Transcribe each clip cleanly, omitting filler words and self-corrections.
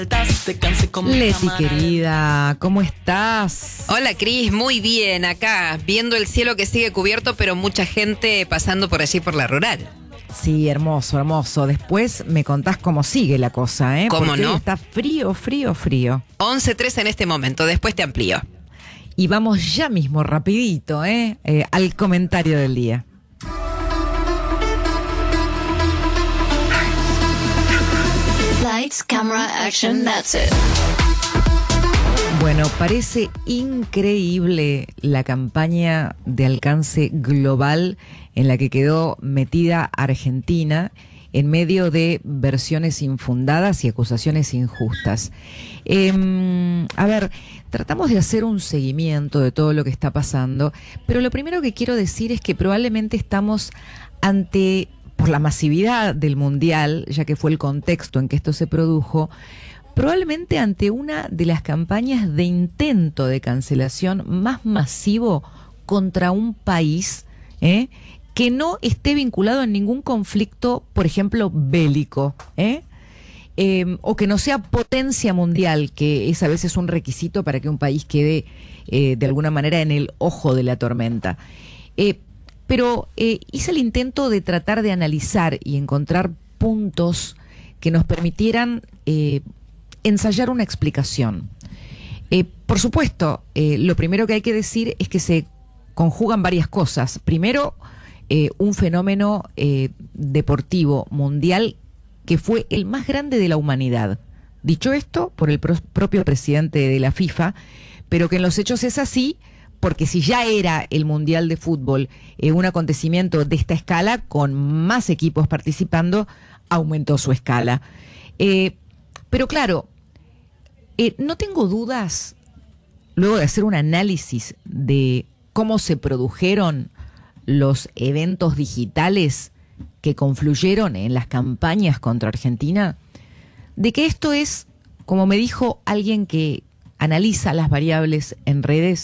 Leti, querida, ¿cómo estás? Hola, Cris, muy bien, acá, viendo el cielo que sigue cubierto, pero mucha gente pasando por allí por la rural. Sí, hermoso, hermoso. Después me contás cómo sigue la cosa, ¿eh? ¿Cómo porque no? Está frío, frío, frío. 11:03 en este momento, después te amplío. Y vamos ya mismo, rapidito, al comentario del día. Lights, camera, action, that's it. Bueno, parece increíble la campaña de alcance global en la que quedó metida Argentina en medio de versiones infundadas y acusaciones injustas. A ver, tratamos de hacer un seguimiento de todo lo que está pasando, pero lo primero que quiero decir es que probablemente estamos ante, por la masividad del Mundial, ya que fue el contexto en que esto se produjo, probablemente ante una de las campañas de intento de cancelación más masivo contra un país, que no esté vinculado en ningún conflicto, por ejemplo, bélico, o que no sea potencia mundial, que es a veces un requisito para que un país quede de alguna manera en el ojo de la tormenta. Pero hice el intento de tratar de analizar y encontrar puntos que nos permitieran ensayar una explicación. Por supuesto, lo primero que hay que decir es que se conjugan varias cosas. Primero, un fenómeno deportivo mundial que fue el más grande de la humanidad. Dicho esto, por el propio presidente de la FIFA, pero que en los hechos es así, porque si ya era el Mundial de Fútbol un acontecimiento de esta escala, con más equipos participando, aumentó su escala. Pero claro, no tengo dudas, luego de hacer un análisis de cómo se produjeron los eventos digitales que confluyeron en las campañas contra Argentina, de que esto es, como me dijo alguien que analiza las variables en redes,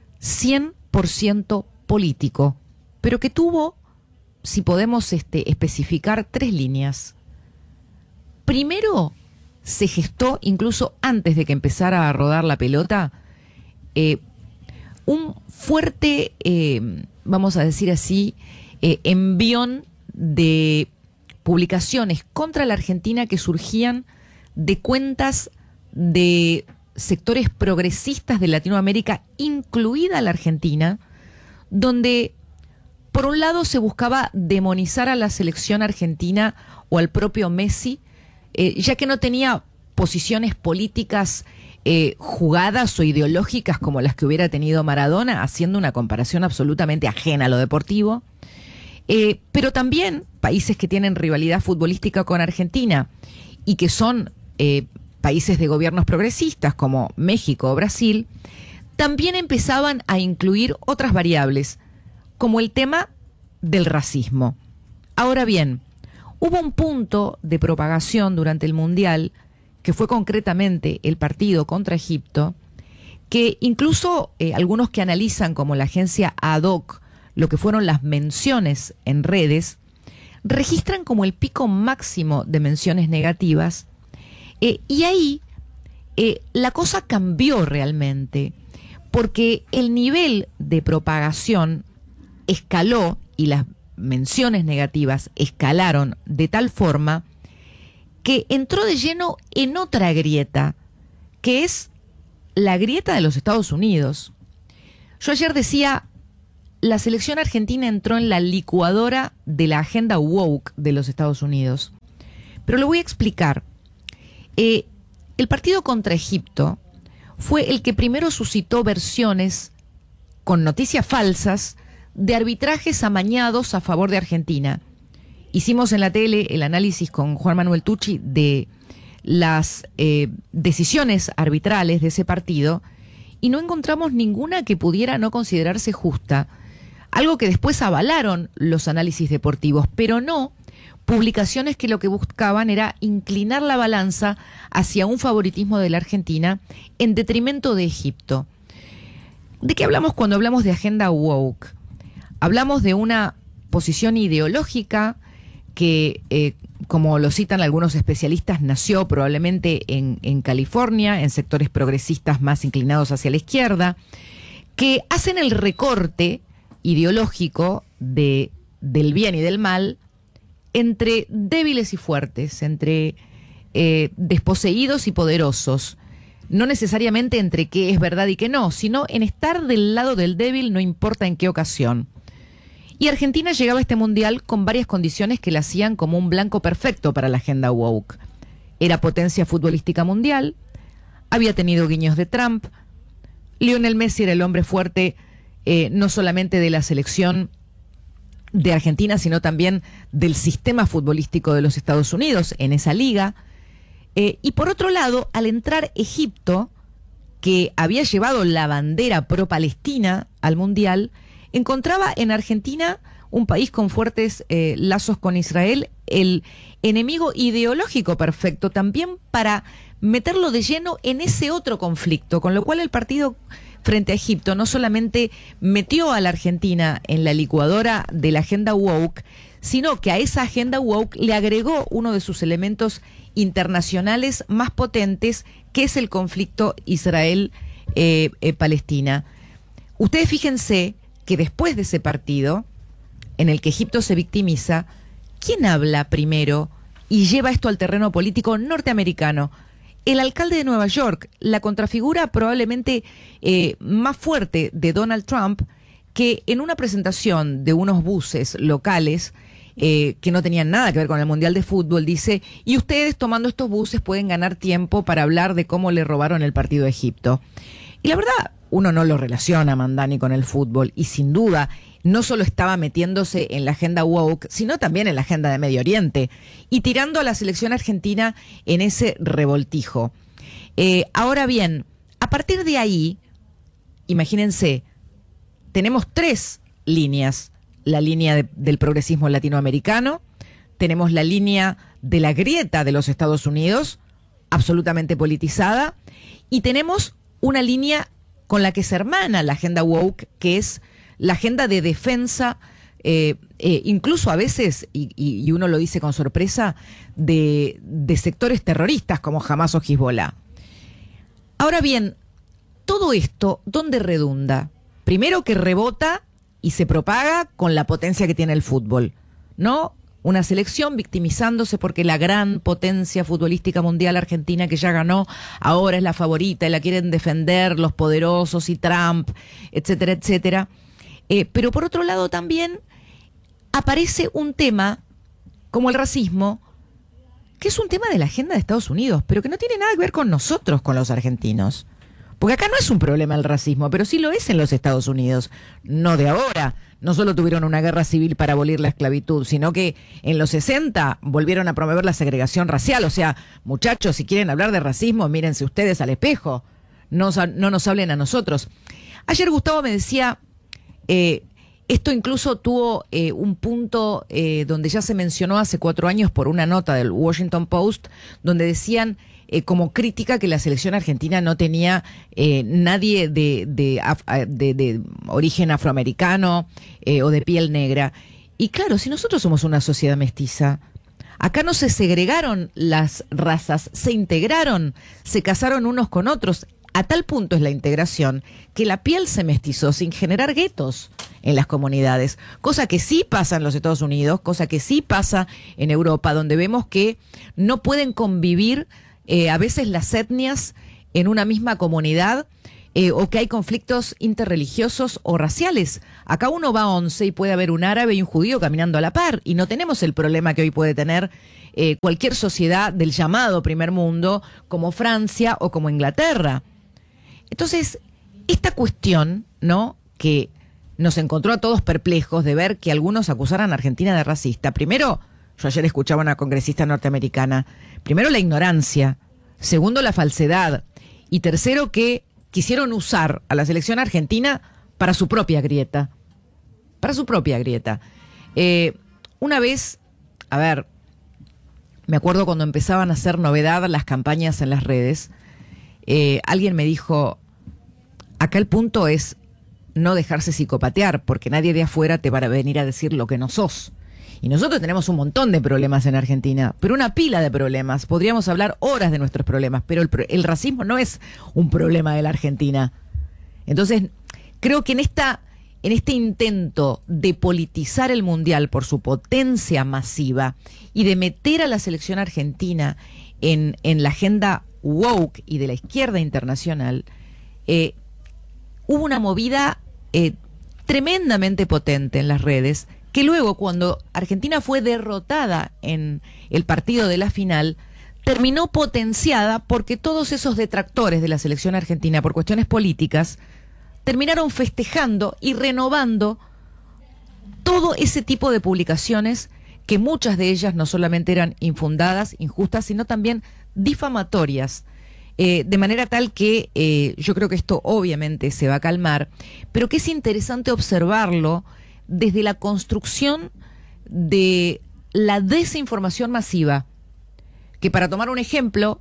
100% político, pero que tuvo, si podemos especificar, 3 líneas. Primero, se gestó, incluso antes de que empezara a rodar la pelota, un fuerte, vamos a decir así, envión de publicaciones contra la Argentina que surgían de cuentas de sectores progresistas de Latinoamérica, incluida la Argentina, donde por un lado se buscaba demonizar a la selección argentina o al propio Messi, ya que no tenía posiciones políticas jugadas o ideológicas como las que hubiera tenido Maradona, haciendo una comparación absolutamente ajena a lo deportivo. Pero también países que tienen rivalidad futbolística con Argentina y que son países de gobiernos progresistas como México o Brasil, también empezaban a incluir otras variables, como el tema del racismo. Ahora bien, hubo un punto de propagación durante el Mundial, que fue concretamente el partido contra Egipto, que incluso algunos que analizan como la agencia Ad Hoc lo que fueron las menciones en redes, registran como el pico máximo de menciones negativas, y ahí la cosa cambió realmente, porque el nivel de propagación escaló y las menciones negativas escalaron de tal forma que entró de lleno en otra grieta, que es la grieta de los Estados Unidos. Yo ayer decía, la selección argentina entró en la licuadora de la agenda woke de los Estados Unidos. Pero lo voy a explicar. El partido contra Egipto fue el que primero suscitó versiones con noticias falsas de arbitrajes amañados a favor de Argentina. Hicimos en la tele el análisis con Juan Manuel Tucci de las decisiones arbitrales de ese partido y no encontramos ninguna que pudiera no considerarse justa. Algo que después avalaron los análisis deportivos, pero no publicaciones que lo que buscaban era inclinar la balanza hacia un favoritismo de la Argentina en detrimento de Egipto. ¿De qué hablamos cuando hablamos de agenda woke? Hablamos de una posición ideológica que como lo citan algunos especialistas, nació probablemente en California, en sectores progresistas más inclinados hacia la izquierda, que hacen el recorte ideológico del bien y del mal entre débiles y fuertes, entre desposeídos y poderosos, no necesariamente entre qué es verdad y qué no, sino en estar del lado del débil, no importa en qué ocasión. Y Argentina llegaba a este mundial con varias condiciones que la hacían como un blanco perfecto para la agenda woke. Era potencia futbolística mundial, había tenido guiños de Trump, Lionel Messi era el hombre fuerte no solamente de la selección de Argentina, sino también del sistema futbolístico de los Estados Unidos en esa liga. Y por otro lado, al entrar Egipto, que había llevado la bandera pro-Palestina al Mundial, encontraba en Argentina, un país con fuertes lazos con Israel, el enemigo ideológico perfecto también para meterlo de lleno en ese otro conflicto, con lo cual el partido frente a Egipto no solamente metió a la Argentina en la licuadora de la agenda woke, sino que a esa agenda woke le agregó uno de sus elementos internacionales más potentes, que es el conflicto Israel-Palestina. Ustedes fíjense que después de ese partido, en el que Egipto se victimiza, ¿quién habla primero y lleva esto al terreno político norteamericano? El alcalde de Nueva York, la contrafigura probablemente más fuerte de Donald Trump, que en una presentación de unos buses locales que no tenían nada que ver con el Mundial de Fútbol, dice, y ustedes tomando estos buses pueden ganar tiempo para hablar de cómo le robaron el partido a Egipto. Y la verdad, uno no lo relaciona, Mandani, con el fútbol, y sin duda no solo estaba metiéndose en la agenda woke, sino también en la agenda de Medio Oriente, y tirando a la selección argentina en ese revoltijo. Ahora bien, a partir de ahí, imagínense, tenemos tres líneas. La línea del progresismo latinoamericano, tenemos la línea de la grieta de los Estados Unidos, absolutamente politizada, y tenemos una línea con la que se hermana la agenda woke, que es la agenda de defensa, incluso a veces, y uno lo dice con sorpresa, de sectores terroristas como Hamás o Hezbollah. Ahora bien, todo esto, ¿dónde redunda? Primero que rebota y se propaga con la potencia que tiene el fútbol, ¿no? Una selección victimizándose porque la gran potencia futbolística mundial Argentina, que ya ganó, ahora es la favorita y la quieren defender los poderosos y Trump, etcétera, etcétera. Pero por otro lado también aparece un tema como el racismo, que es un tema de la agenda de Estados Unidos, pero que no tiene nada que ver con nosotros, con los argentinos. Porque acá no es un problema el racismo, pero sí lo es en los Estados Unidos. No de ahora. No solo tuvieron una guerra civil para abolir la esclavitud, sino que en los 60 volvieron a promover la segregación racial. O sea, muchachos, si quieren hablar de racismo, mírense ustedes al espejo. No nos hablen a nosotros. Ayer Gustavo me decía, esto incluso tuvo un punto donde ya se mencionó hace 4 años por una nota del Washington Post, donde decían como crítica que la selección argentina no tenía nadie de origen afroamericano o de piel negra. Y claro, si nosotros somos una sociedad mestiza, acá no se segregaron las razas, se integraron, se casaron unos con otros. A tal punto es la integración que la piel se mestizó sin generar guetos en las comunidades, cosa que sí pasa en los Estados Unidos, cosa que sí pasa en Europa, donde vemos que no pueden convivir a veces las etnias en una misma comunidad, o que hay conflictos interreligiosos o raciales. Acá uno va a 11 y puede haber un árabe y un judío caminando a la par, y no tenemos el problema que hoy puede tener cualquier sociedad del llamado primer mundo, como Francia o como Inglaterra. Entonces, esta cuestión, ¿no?, que nos encontró a todos perplejos de ver que algunos acusaran a Argentina de racista. Primero, yo ayer escuchaba a una congresista norteamericana, primero la ignorancia, segundo la falsedad, y tercero que quisieron usar a la selección argentina para su propia grieta. Para su propia grieta. Una vez, a ver, me acuerdo cuando empezaban a hacer novedad las campañas en las redes, alguien me dijo, acá el punto es no dejarse psicopatear, porque nadie de afuera te va a venir a decir lo que no sos. Y nosotros tenemos un montón de problemas en Argentina, pero una pila de problemas. Podríamos hablar horas de nuestros problemas, pero el racismo no es un problema de la Argentina. Entonces, creo que en este intento de politizar el Mundial por su potencia masiva y de meter a la selección argentina en la agenda woke y de la izquierda internacional, hubo una movida tremendamente potente en las redes, que luego, cuando Argentina fue derrotada en el partido de la final, terminó potenciada porque todos esos detractores de la selección argentina por cuestiones políticas terminaron festejando y renovando todo ese tipo de publicaciones, que muchas de ellas no solamente eran infundadas, injustas, sino también difamatorias. De manera tal que yo creo que esto obviamente se va a calmar, pero que es interesante observarlo desde la construcción de la desinformación masiva, que, para tomar un ejemplo,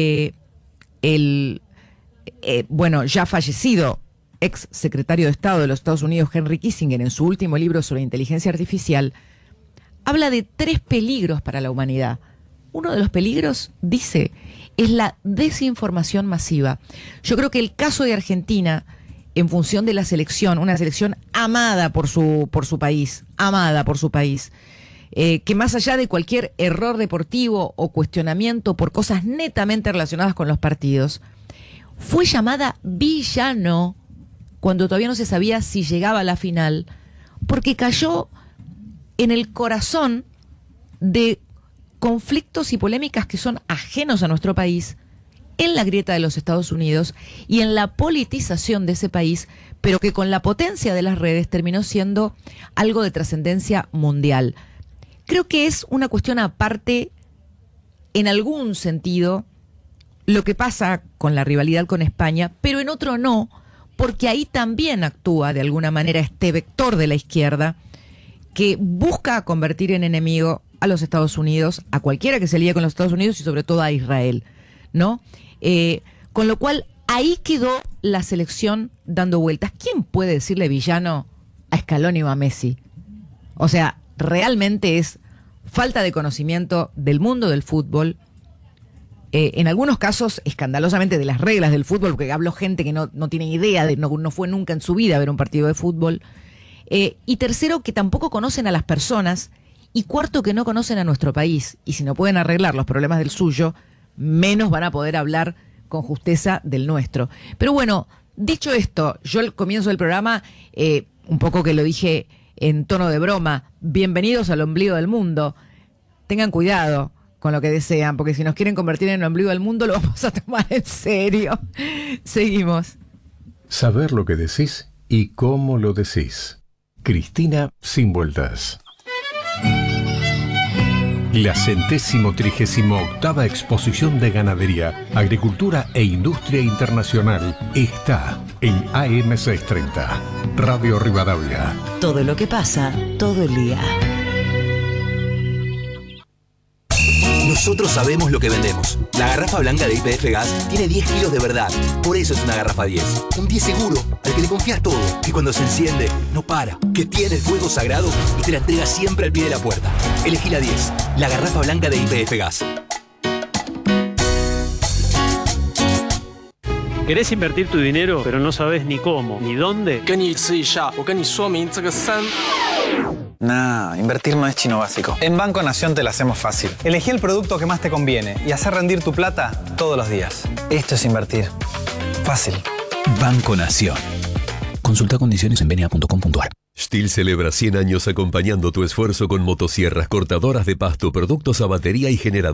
ya fallecido ex secretario de Estado de los Estados Unidos, Henry Kissinger, en su último libro sobre inteligencia artificial, habla de 3 peligros para la humanidad. Uno de los peligros, dice, es la desinformación masiva. Yo creo que el caso de Argentina, en función de la selección, una selección amada por su país, que más allá de cualquier error deportivo o cuestionamiento por cosas netamente relacionadas con los partidos, fue llamada villano cuando todavía no se sabía si llegaba a la final, porque cayó en el corazón de conflictos y polémicas que son ajenos a nuestro país, en la grieta de los Estados Unidos y en la politización de ese país, pero que con la potencia de las redes terminó siendo algo de trascendencia mundial. Creo que es una cuestión aparte, en algún sentido, lo que pasa con la rivalidad con España, pero en otro no, porque ahí también actúa de alguna manera este vector de la izquierda que busca convertir en enemigo a los Estados Unidos, a cualquiera que se líe con los Estados Unidos y sobre todo a Israel, ¿no? Con lo cual, ahí quedó la selección dando vueltas. ¿Quién puede decirle villano a Scaloni o a Messi? O sea, realmente es falta de conocimiento del mundo del fútbol, en algunos casos escandalosamente de las reglas del fútbol, porque habló gente que no tiene idea, no fue nunca en su vida a ver un partido de fútbol, y tercero, que tampoco conocen a las personas, y cuarto, que no conocen a nuestro país, y si no pueden arreglar los problemas del suyo, menos van a poder hablar con justeza del nuestro. Pero bueno, dicho esto, yo al comienzo del programa, un poco que lo dije en tono de broma, bienvenidos al ombligo del mundo. Tengan cuidado con lo que desean, porque si nos quieren convertir en el ombligo del mundo, lo vamos a tomar en serio. Seguimos. Saber lo que decís y cómo lo decís. Cristina Sin Vueltas. La 138ª Exposición de Ganadería, Agricultura e Industria Internacional está en AM630, Radio Rivadavia. Todo lo que pasa, todo el día. Nosotros sabemos lo que vendemos. La garrafa blanca de YPF Gas tiene 10 kilos de verdad. Por eso es una garrafa 10. Un 10 seguro, al que le confías todo. Que cuando se enciende, no para. Que tiene el fuego sagrado y te la entrega siempre al pie de la puerta. Elegí la 10. La garrafa blanca de YPF Gas. ¿Querés invertir tu dinero, pero no sabes ni cómo, ni dónde? Nah, invertir no es chino básico. En Banco Nación te lo hacemos fácil. Elegí el producto que más te conviene y hacer rendir tu plata todos los días. Esto es invertir. Fácil. Banco Nación. Consulta condiciones en bna.com.ar. Stihl celebra 100 años acompañando tu esfuerzo con motosierras, cortadoras de pasto, productos a batería y generadores.